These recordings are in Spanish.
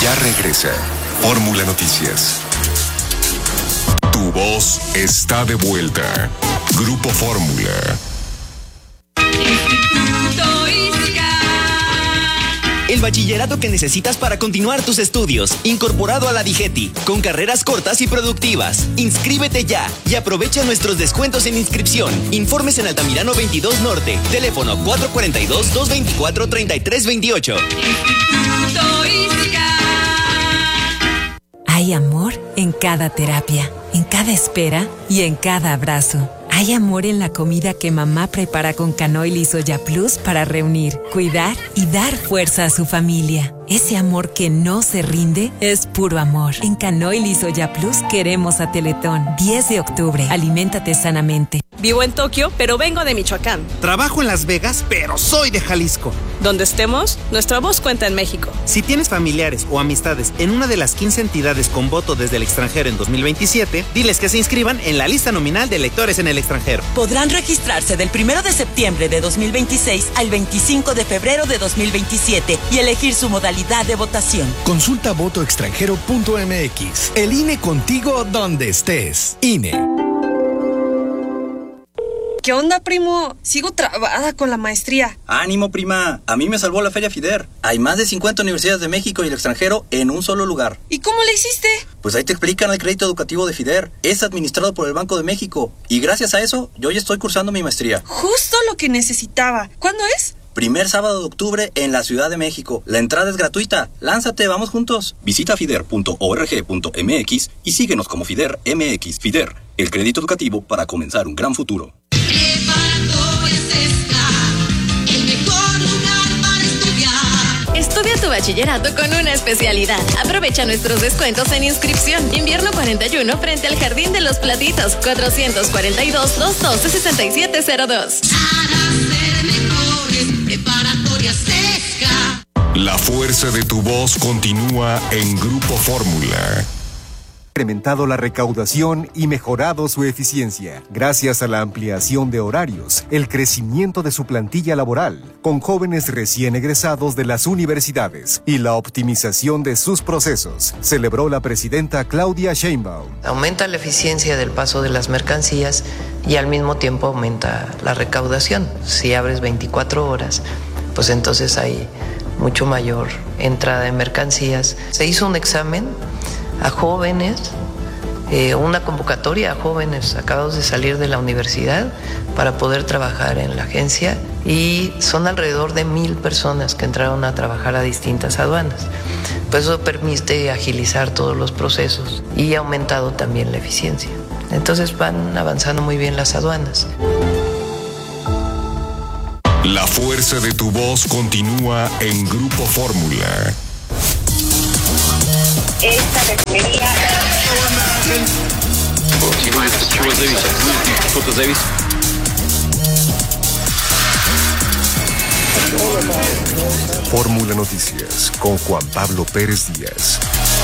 Ya regresa Fórmula Noticias. Tu voz está de vuelta. Grupo Fórmula. El bachillerato que necesitas para continuar tus estudios, incorporado a la DIGETI, con carreras cortas y productivas. Inscríbete ya y aprovecha nuestros descuentos en inscripción. Informes en Altamirano 22 Norte, teléfono 442-224-3328. Hay amor en cada terapia, en cada espera y en cada abrazo. Hay amor en la comida que mamá prepara con Canoil y Soya Plus para reunir, cuidar y dar fuerza a su familia. Ese amor que no se rinde es puro amor. En Canoil y Soya Plus queremos a Teletón. 10 de octubre. Aliméntate sanamente. Vivo en Tokio, pero vengo de Michoacán. Trabajo en Las Vegas, pero soy de Jalisco. Donde estemos, nuestra voz cuenta en México. Si tienes familiares o amistades en una de las 15 entidades con voto desde el extranjero en 2027, diles que se inscriban en la lista nominal de electores en el extranjero. Podrán registrarse del 1 de septiembre de 2026 al 25 de febrero de 2027 y elegir su modalidad de votación. Consulta votoextranjero.mx. El INE contigo donde estés. INE. ¿Qué onda, primo? Sigo trabada con la maestría. ¡Ánimo, prima! A mí me salvó la Feria FIDER. Hay más de 50 universidades de México y el extranjero en un solo lugar. ¿Y cómo le hiciste? Pues ahí te explican el crédito educativo de FIDER. Es administrado por el Banco de México. Y gracias a eso, yo ya estoy cursando mi maestría. Justo lo que necesitaba. ¿Cuándo es? Primer sábado de octubre en la Ciudad de México. La entrada es gratuita. Lánzate, vamos juntos. Visita fider.org.mx y síguenos como FIDER MX. FIDER, el crédito educativo para comenzar un gran futuro. Estudia tu bachillerato con una especialidad. Aprovecha nuestros descuentos en inscripción. Invierno 41 frente al Jardín de los Platitos. 442-212-6702. La fuerza de tu voz continúa en Grupo Fórmula. Incrementado la recaudación y mejorado su eficiencia, gracias a la ampliación de horarios, el crecimiento de su plantilla laboral, con jóvenes recién egresados de las universidades y la optimización de sus procesos, celebró la presidenta Claudia Sheinbaum. Aumenta la eficiencia del paso de las mercancías y al mismo tiempo aumenta la recaudación. Si abres 24 horas, pues entonces hay mucho mayor entrada de mercancías. Se hizo un examen a jóvenes, una convocatoria a jóvenes acabados de salir de la universidad para poder trabajar en la agencia, y son alrededor de 1,000 personas que entraron a trabajar a distintas aduanas. Pues eso permite agilizar todos los procesos y ha aumentado también la eficiencia. Entonces van avanzando muy bien las aduanas. La fuerza de tu voz continúa en Grupo Fórmula. Esta refinería. Fórmula Noticias con Juan Pablo Pérez Díaz.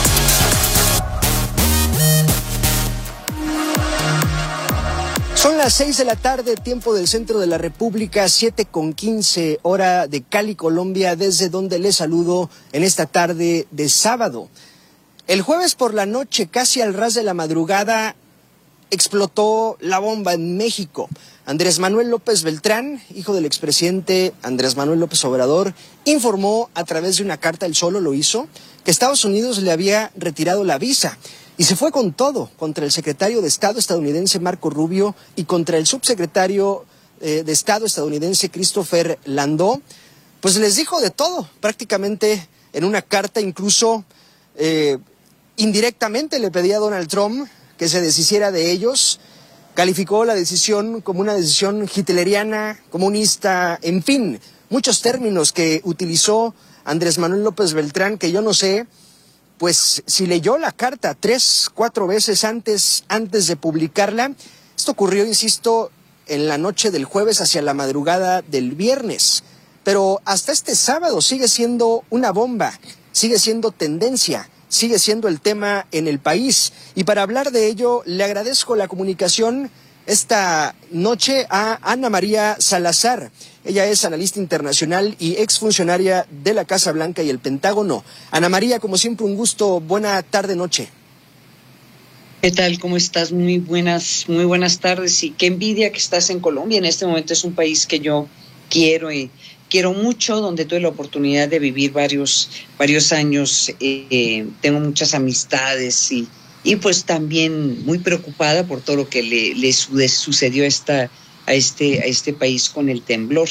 Son las 6 de la tarde, tiempo del centro de la República, 7:15, hora de Cali, Colombia, desde donde les saludo en esta tarde de sábado. El jueves por la noche, casi al ras de la madrugada, explotó la bomba en México. Andrés Manuel López Beltrán, hijo del expresidente Andrés Manuel López Obrador, informó a través de una carta, él solo lo hizo, que Estados Unidos le había retirado la visa y se fue con todo contra el secretario de Estado estadounidense Marco Rubio y contra el subsecretario de Estado estadounidense Christopher Landau. Pues les dijo de todo, prácticamente en una carta, incluso indirectamente le pedía a Donald Trump que se deshiciera de ellos. Calificó la decisión como una decisión hitleriana, comunista, en fin, muchos términos que utilizó Andrés Manuel López Beltrán, que yo no sé, pues si leyó la carta 3, 4 veces antes de publicarla. Esto ocurrió, insisto, en la noche del jueves hacia la madrugada del viernes, pero hasta este sábado sigue siendo una bomba, sigue siendo tendencia, sigue siendo el tema en el país. Y para hablar de ello, le agradezco la comunicación esta noche a Ana María Salazar, Ella es analista internacional y exfuncionaria de la Casa Blanca y el Pentágono. Ana María, como siempre, un gusto. Buena tarde, noche. ¿Qué tal? ¿Cómo estás? Muy buenas tardes. Y qué envidia que estás en Colombia. En este momento es un país que yo quiero y quiero mucho, donde tuve la oportunidad de vivir varios años. Tengo muchas amistades y pues también muy preocupada por todo lo que le sucedió a este país con el temblor.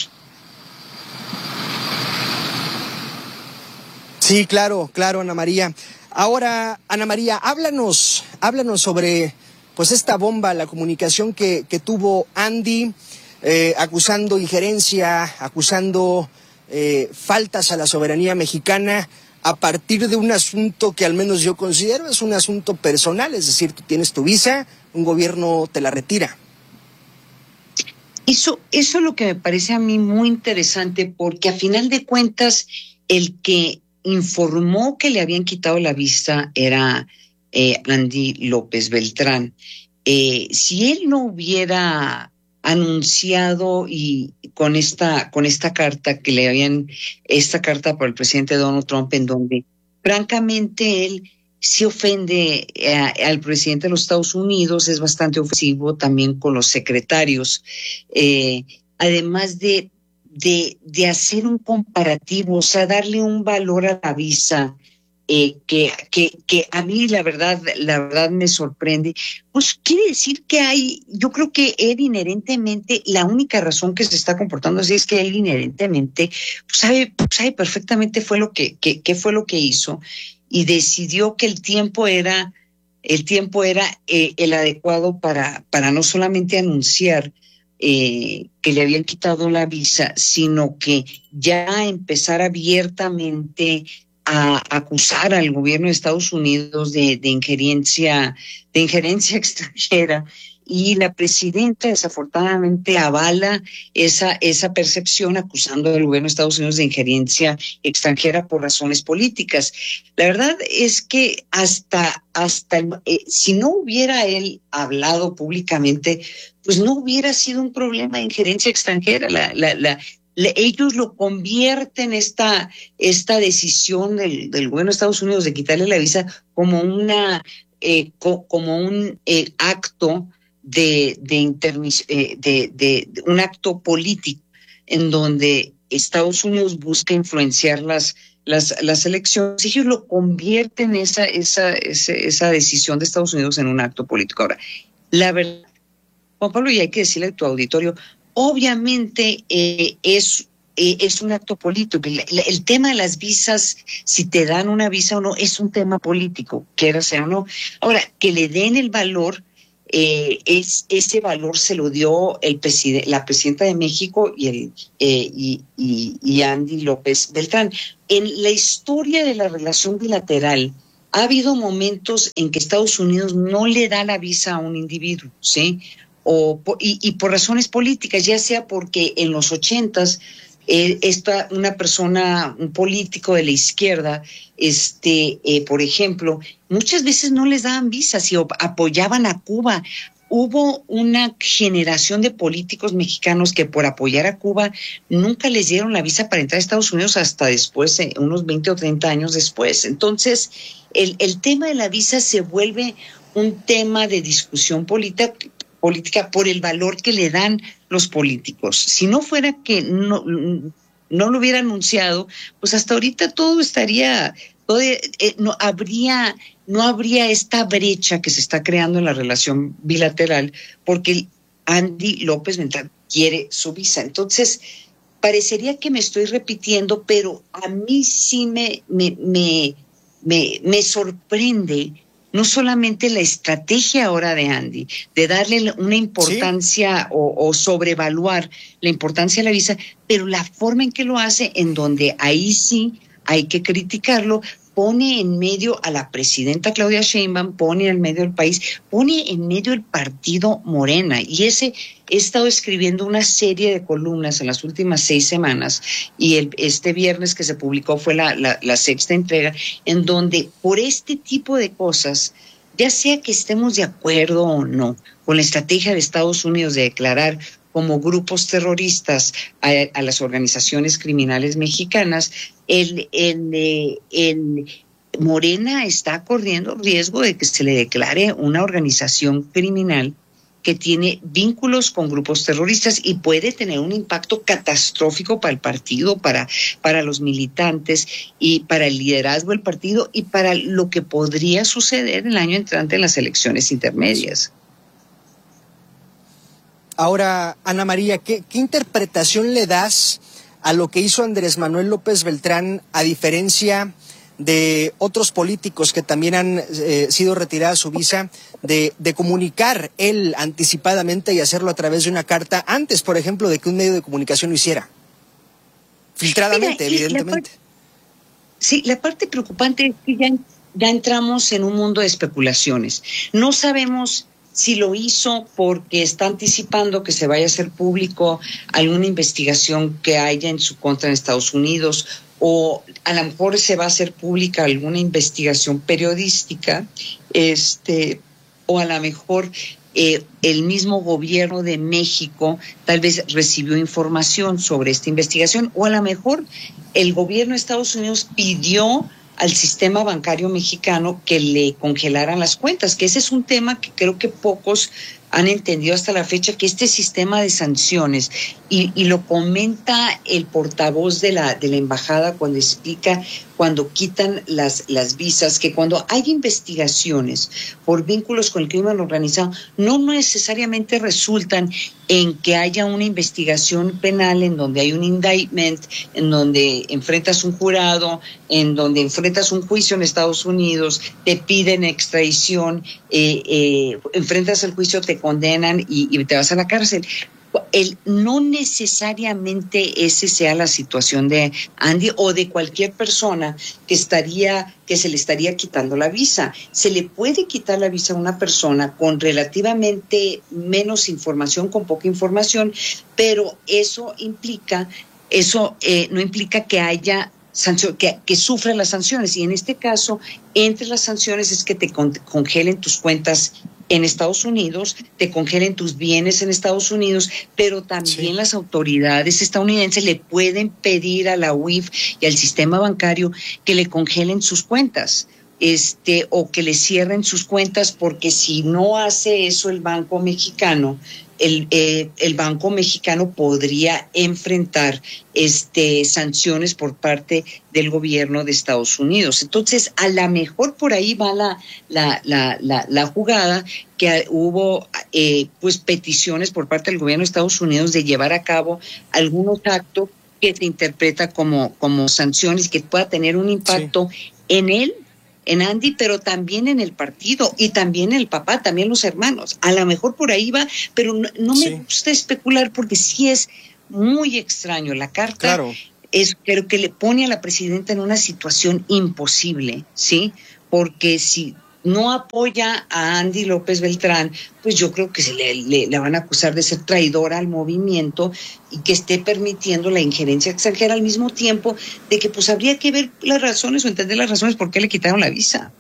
Sí, claro, Ana María. Ahora, Ana María, háblanos sobre pues esta bomba, la comunicación que tuvo Andy, acusando injerencia, acusando faltas a la soberanía mexicana a partir de un asunto que al menos yo considero es un asunto personal, es decir, tú tienes tu visa, un gobierno te la retira. Eso es lo que me parece a mí muy interesante, porque a final de cuentas el que informó que le habían quitado la visa era Andy López Beltrán. Si él no hubiera anunciado y con esta carta que le habían, esta carta por el presidente Donald Trump, en donde francamente él se ofende al presidente de los Estados Unidos, es bastante ofensivo también con los secretarios, además de hacer un comparativo, o sea, darle un valor a la visa, que a mí la verdad me sorprende. Pues quiere decir que yo creo que él inherentemente, la única razón que se está comportando así es que él inherentemente sabe perfectamente qué fue lo que hizo, y decidió que el tiempo era el adecuado para no solamente anunciar que le habían quitado la visa, sino que ya empezar abiertamente a acusar al gobierno de Estados Unidos de injerencia extranjera. Y la presidenta desafortunadamente avala esa percepción, acusando al gobierno de Estados Unidos de injerencia extranjera por razones políticas. La verdad es que hasta si no hubiera él hablado públicamente, pues no hubiera sido un problema de injerencia extranjera. Ellos lo convierten esta decisión del gobierno de Estados Unidos de quitarle la visa como un acto de un acto político, en donde Estados Unidos busca influenciar las elecciones. Ellos lo convierten esa decisión de Estados Unidos en un acto político. Ahora, la verdad, Juan Pablo, y hay que decirle a tu auditorio, obviamente es un acto político. El tema de las visas, si te dan una visa o no, es un tema político, quiera sea o no. Ahora, que le den el valor, ese valor se lo dio la presidenta de México y Andy López Beltrán. En la historia de la relación bilateral ha habido momentos en que Estados Unidos no le da la visa a un individuo, ¿sí? Y por razones políticas, ya sea porque en los 80s un político de la izquierda, por ejemplo, muchas veces no les daban visas y apoyaban a Cuba. Hubo una generación de políticos mexicanos que por apoyar a Cuba nunca les dieron la visa para entrar a Estados Unidos hasta después, unos 20 o 30 años después. Entonces, el tema de la visa se vuelve un tema de discusión política por el valor que le dan los políticos. Si no fuera que no lo hubiera anunciado, pues hasta ahorita todo estaría, no habría esta brecha que se está creando en la relación bilateral, porque Andy López Beltrán quiere su visa. Entonces, parecería que me estoy repitiendo, pero a mí sí me sorprende no solamente la estrategia ahora de Andy, de darle una importancia, ¿sí?, o sobrevaluar la importancia de la visa, pero la forma en que lo hace, en donde ahí sí hay que criticarlo, pone en medio a la presidenta Claudia Sheinbaum, pone en medio del país, pone en medio el partido Morena. Y he estado escribiendo una serie de columnas en las últimas 6 semanas, y este viernes que se publicó fue la 6ª entrega, en donde por este tipo de cosas, ya sea que estemos de acuerdo o no con la estrategia de Estados Unidos de declarar como grupos terroristas a las organizaciones criminales mexicanas, Morena está corriendo riesgo de que se le declare una organización criminal que tiene vínculos con grupos terroristas y puede tener un impacto catastrófico para el partido, para los militantes y para el liderazgo del partido y para lo que podría suceder el año entrante en las elecciones intermedias. Ahora, Ana María, ¿qué interpretación le das a lo que hizo Andrés Manuel López Beltrán, a diferencia de otros políticos que también han sido retiradas su visa, de comunicar él anticipadamente y hacerlo a través de una carta antes, por ejemplo, de que un medio de comunicación lo hiciera? Filtradamente, evidentemente. La parte preocupante es que ya entramos en un mundo de especulaciones. No sabemos si lo hizo porque está anticipando que se vaya a hacer público alguna investigación que haya en su contra en Estados Unidos, o a lo mejor se va a hacer pública alguna investigación periodística, o a lo mejor el mismo gobierno de México tal vez recibió información sobre esta investigación, o a lo mejor el gobierno de Estados Unidos pidió al sistema bancario mexicano que le congelaran las cuentas, que ese es un tema que creo que pocos han entendido hasta la fecha, que este sistema de sanciones, y lo comenta el portavoz de la embajada cuando explica, cuando quitan las visas, que cuando hay investigaciones por vínculos con el crimen organizado, no necesariamente resultan en que haya una investigación penal en donde hay un indictment, en donde enfrentas un jurado, en donde enfrentas un juicio en Estados Unidos, te piden extradición, enfrentas el juicio, te condenan y te vas a la cárcel. No necesariamente ese sea la situación de Andy o de cualquier persona que se le estaría quitando la visa. Se le puede quitar la visa a una persona con relativamente menos información, con poca información, pero eso no implica que haya que sufra las sanciones. Y en este caso, entre las sanciones es que te congelen tus cuentas en Estados Unidos, te congelen tus bienes en Estados Unidos, pero también las autoridades estadounidenses le pueden pedir a la UIF y al sistema bancario que le congelen sus cuentas, o que le cierren sus cuentas, porque si no hace eso el Banco Mexicano, el Banco Mexicano podría enfrentar sanciones por parte del gobierno de Estados Unidos. Entonces, a lo mejor por ahí va la jugada, que hubo pues peticiones por parte del gobierno de Estados Unidos de llevar a cabo algunos actos que se interpreta como sanciones, que pueda tener un impacto en Andy, pero también en el partido y también el papá, también los hermanos. A lo mejor por ahí va, pero no me gusta especular, porque sí es muy extraño. La carta creo que le pone a la presidenta en una situación imposible, ¿sí? Porque si no apoya a Andy López Beltrán, pues yo creo que le van a acusar de ser traidora al movimiento y que esté permitiendo la injerencia extranjera, al mismo tiempo de que pues habría que ver las razones o entender las razones por qué le quitaron la visa.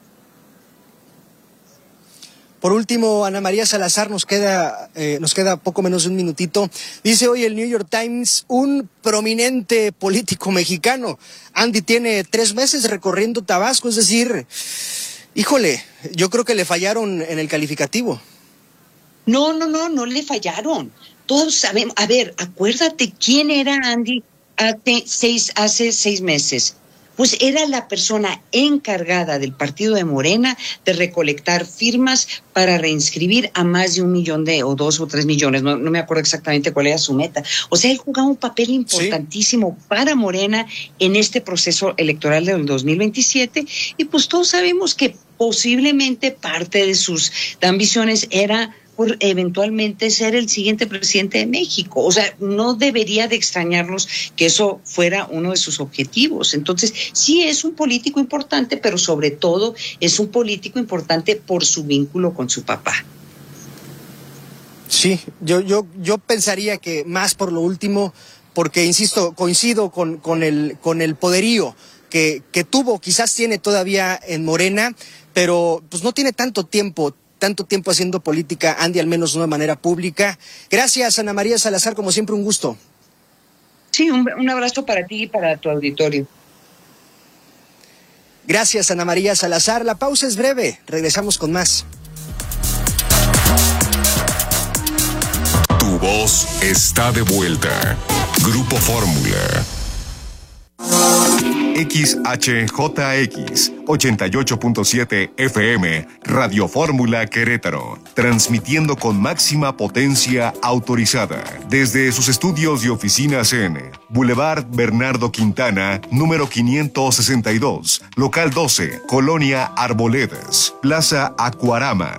Por último, Ana María Salazar, nos queda poco menos de un minutito. Dice hoy el New York Times, un prominente político mexicano, Andy, tiene 3 meses recorriendo Tabasco, es decir, híjole, yo creo que le fallaron en el calificativo. No le fallaron. Todos sabemos. A ver, acuérdate quién era Andy hace 6 meses. Pues era la persona encargada del partido de Morena de recolectar firmas para reinscribir a más de 1 millón o 2 o 3 millones, no me acuerdo exactamente cuál era su meta. O sea, él jugaba un papel importantísimo para Morena en este proceso electoral del 2027, y pues todos sabemos que posiblemente parte de sus ambiciones era por eventualmente ser el siguiente presidente de México. O sea, no debería de extrañarnos que eso fuera uno de sus objetivos. Entonces, sí es un político importante, pero sobre todo es un político importante por su vínculo con su papá. Sí, yo pensaría que más por lo último, porque insisto, coincido con el poderío que tuvo, quizás tiene todavía en Morena, pero pues no tiene tanto tiempo tanto tiempo haciendo política, Andy, al menos de una manera pública. Gracias, Ana María Salazar, como siempre, un gusto. Sí, un abrazo para ti y para tu auditorio. Gracias, Ana María Salazar. La pausa es breve, regresamos con más. Tu voz está de vuelta. Grupo Fórmula. XHJX 88.7 FM, Radio Fórmula Querétaro, transmitiendo con máxima potencia autorizada desde sus estudios y oficinas en Boulevard Bernardo Quintana, número 562, local 12, Colonia Arboledas, Plaza Acuarama,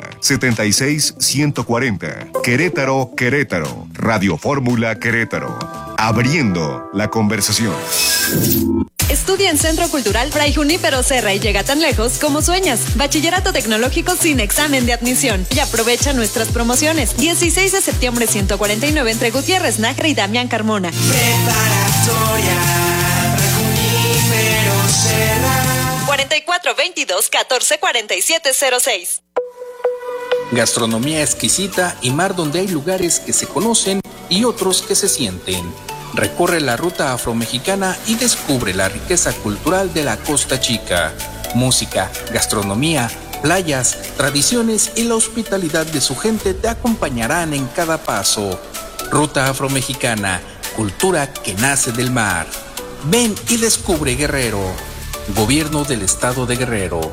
76140, Querétaro, Querétaro, Radio Fórmula Querétaro, abriendo la conversación. Estudia en Centro Cultural Fray Junípero Serra y llega tan lejos como sueñas. Bachillerato tecnológico sin examen de admisión. Y aprovecha nuestras promociones. 16 de septiembre 149 entre Gutiérrez Nájera y Damián Carmona. Preparatoria Fray Junípero Serra. 4422-144706. Gastronomía exquisita y mar donde hay lugares que se conocen y otros que se sienten. Recorre la ruta afromexicana y descubre la riqueza cultural de la Costa Chica. Música, gastronomía, playas, tradiciones y la hospitalidad de su gente te acompañarán en cada paso. Ruta afromexicana, cultura que nace del mar. Ven y descubre Guerrero. Gobierno del Estado de Guerrero.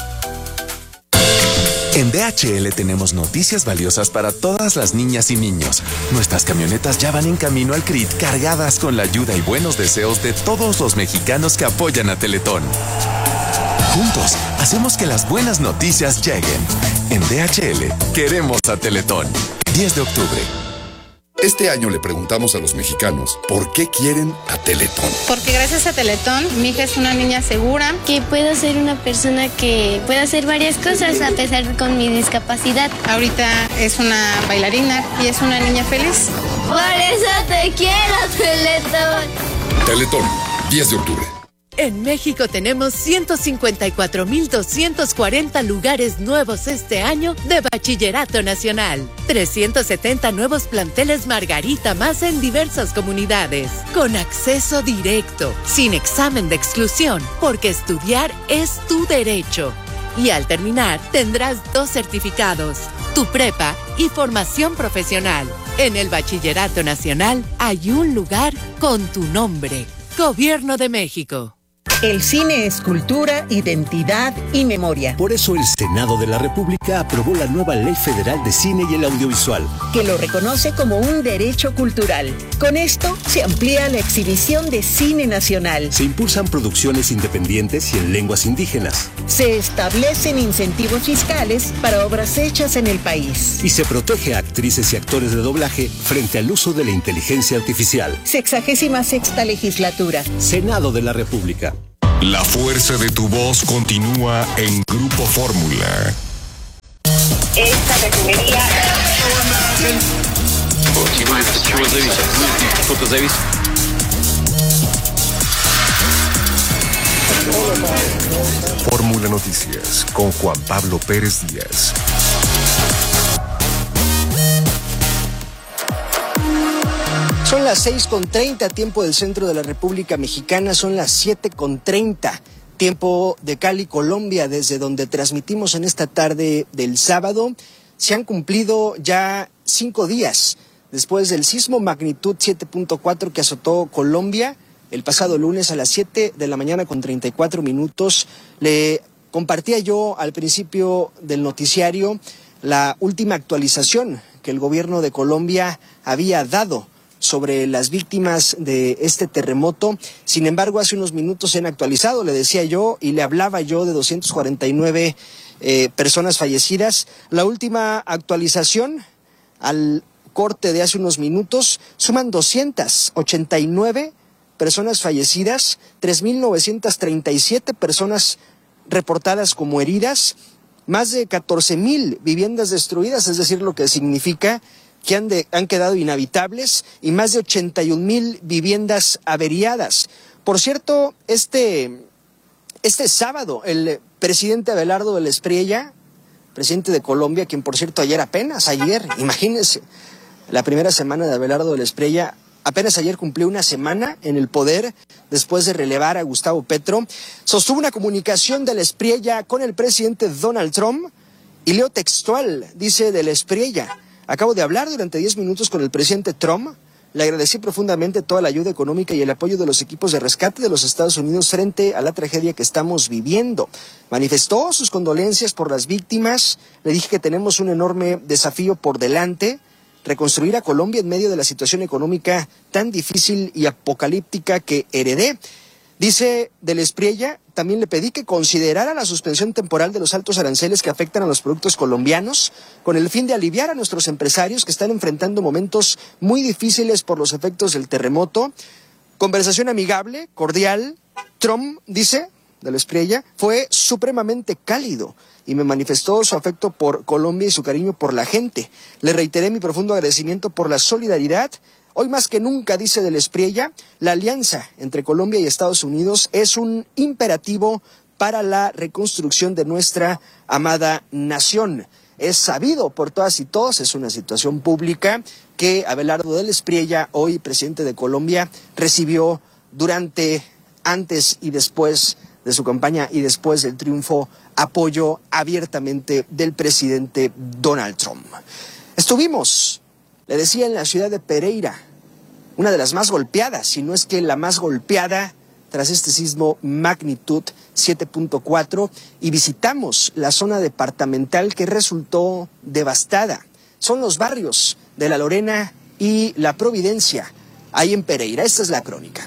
En DHL tenemos noticias valiosas para todas las niñas y niños. Nuestras camionetas ya van en camino al CRIT cargadas con la ayuda y buenos deseos de todos los mexicanos que apoyan a Teletón. Juntos, hacemos que las buenas noticias lleguen. En DHL, queremos a Teletón. 10 de octubre. Este año le preguntamos a los mexicanos por qué quieren a Teletón. Porque gracias a Teletón, mi hija es una niña segura. Que puedo ser una persona que puede hacer varias cosas a pesar con mi discapacidad. Ahorita es una bailarina y es una niña feliz. Por eso te quiero, Teletón. Teletón, 10 de octubre. En México tenemos 154,240 lugares nuevos este año de Bachillerato Nacional. 370 nuevos planteles Margarita más en diversas comunidades. Con acceso directo, sin examen de exclusión, porque estudiar es tu derecho. Y al terminar, tendrás 2 certificados, tu prepa y formación profesional. En el Bachillerato Nacional hay un lugar con tu nombre. Gobierno de México. El cine es cultura, identidad y memoria. Por eso el Senado de la República aprobó la nueva Ley Federal de Cine y el Audiovisual, que lo reconoce como un derecho cultural. Con esto se amplía la exhibición de cine nacional. Se impulsan producciones independientes y en lenguas indígenas. Se establecen incentivos fiscales para obras hechas en el país. Y se protege a actrices y actores de doblaje frente al uso de la inteligencia artificial. 66ª legislatura. Senado de la República. La fuerza de tu voz continúa en Grupo Fórmula. Esta refinería... Fórmula Noticias con Juan Pablo Pérez Díaz. Son las 6:30, tiempo del centro de la República Mexicana, son las 7:30, tiempo de Cali, Colombia, desde donde transmitimos en esta tarde del sábado. Se han cumplido ya 5 días después del sismo magnitud 7.4 que azotó Colombia el pasado lunes a las 7 de la mañana con 34 minutos. Le compartía yo al principio del noticiario la última actualización que el gobierno de Colombia había dado sobre las víctimas de este terremoto. Sin embargo, hace unos minutos se han actualizado, le decía yo, y le hablaba yo de 249 personas fallecidas. La última actualización, al corte de hace unos minutos, suman 289 personas fallecidas, 3.937 personas reportadas como heridas, más de 14,000 viviendas destruidas, es decir, lo que significa que han quedado inhabitables, y más de 81,000 viviendas averiadas. Por cierto, este sábado el presidente Abelardo de la Espriella presidente de Colombia, quien por cierto ayer, imagínense, la primera semana de Abelardo de la Espriella, apenas ayer cumplió una semana en el poder después de relevar a Gustavo Petro, sostuvo una comunicación de la Espriella con el presidente Donald Trump y leo textual, dice de la Espriella: acabo de hablar durante 10 minutos con el presidente Trump. Le agradecí profundamente toda la ayuda económica y el apoyo de los equipos de rescate de los Estados Unidos frente a la tragedia que estamos viviendo. Manifestó sus condolencias por las víctimas. Le dije que tenemos un enorme desafío por delante: reconstruir a Colombia en medio de la situación económica tan difícil y apocalíptica que heredé. Dice de la Espriella: también le pedí que considerara la suspensión temporal de los altos aranceles que afectan a los productos colombianos, con el fin de aliviar a nuestros empresarios que están enfrentando momentos muy difíciles por los efectos del terremoto. Conversación amigable, cordial. Trump, dice de la Espriella, fue supremamente cálido y me manifestó su afecto por Colombia y su cariño por la gente. Le reiteré mi profundo agradecimiento por la solidaridad. Hoy más que nunca, dice de la Espriella, la alianza entre Colombia y Estados Unidos es un imperativo para la reconstrucción de nuestra amada nación. Es sabido por todas y todos, es una situación pública, que Abelardo de la Espriella, hoy presidente de Colombia, recibió antes y después de su campaña y después del triunfo, apoyo abiertamente del presidente Donald Trump. Estuvimos, le decía, en la ciudad de Pereira, una de las más golpeadas, si no es que la más golpeada tras este sismo magnitud 7.4, y visitamos la zona departamental que resultó devastada. Son los barrios de La Lorena y La Providencia, ahí en Pereira. Esta es la crónica.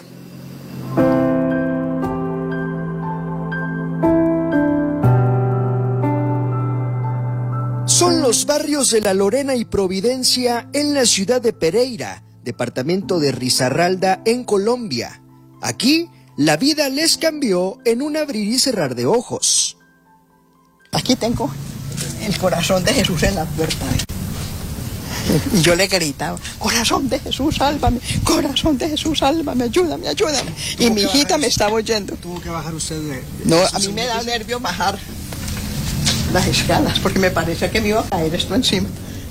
Son los barrios de La Lorena y Providencia en la ciudad de Pereira, departamento de Risaralda, en Colombia. Aquí, la vida les cambió en un abrir y cerrar de ojos. Aquí tengo el corazón de Jesús en la puerta. Y yo le gritaba: corazón de Jesús, sálvame, corazón de Jesús, sálvame, ayúdame, ayúdame. Y mi hijita me estaba oyendo. ¿Tuvo que bajar usted de No, a mí me da nervio bajar las escalas, porque me parece que me iba a caer esto encima.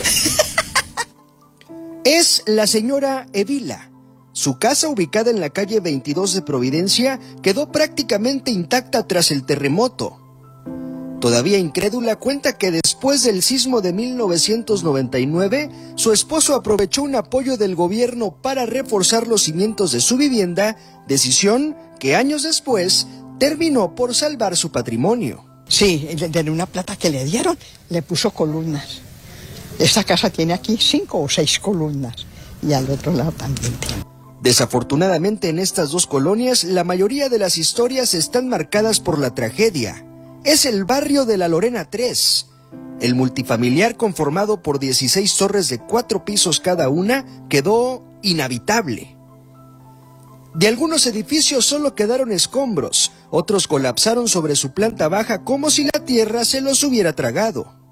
Es la señora Evila. Su casa, ubicada en la calle 22 de Providencia, quedó prácticamente intacta tras el terremoto. Todavía incrédula, cuenta que después del sismo de 1999, su esposo aprovechó un apoyo del gobierno para reforzar los cimientos de su vivienda, decisión que años después terminó por salvar su patrimonio. Sí, de una plata que le dieron, le puso columnas. Esta casa tiene aquí 5 o 6 columnas y al otro lado también tiene. Desafortunadamente, en estas dos colonias, la mayoría de las historias están marcadas por la tragedia. Es el barrio de La Lorena 3. El multifamiliar, conformado por 16 torres de 4 pisos cada una, quedó inhabitable. De algunos edificios solo quedaron escombros, otros colapsaron sobre su planta baja como si la tierra se los hubiera tragado.